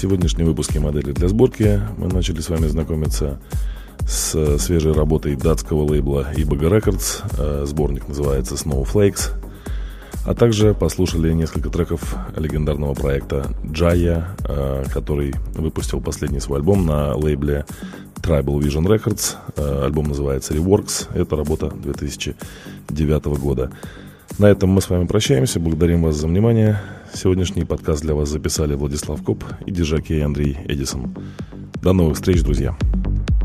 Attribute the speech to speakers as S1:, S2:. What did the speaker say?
S1: сегодняшнем выпуске «Модели для сборки» мы начали с вами знакомиться с свежей работой датского лейбла Iboga Records. Сборник называется Snowflakes. А также послушали несколько треков легендарного проекта Jaya, который выпустил последний свой альбом на лейбле Tribal Vision Records. Альбом называется Reworks. Это работа 2009 года. На этом мы с вами прощаемся. Благодарим вас за внимание. Сегодняшний подкаст для вас записали Владислав Коп и диджей Андрей Эдисон. До новых встреч, друзья.